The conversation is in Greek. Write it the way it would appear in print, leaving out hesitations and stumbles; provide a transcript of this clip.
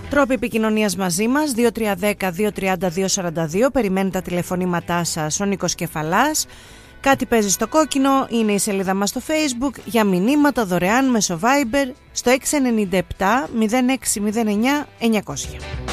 Τρόποι επικοινωνίας μαζί μας 2310-232-42. Περιμένει τα τηλεφωνήματά σας ο Νίκος Κεφαλάς. Κάτι παίζει στο κόκκινο, είναι η σελίδα μας στο Facebook. Για μηνύματα δωρεάν μέσω Viber στο 697 0609 900.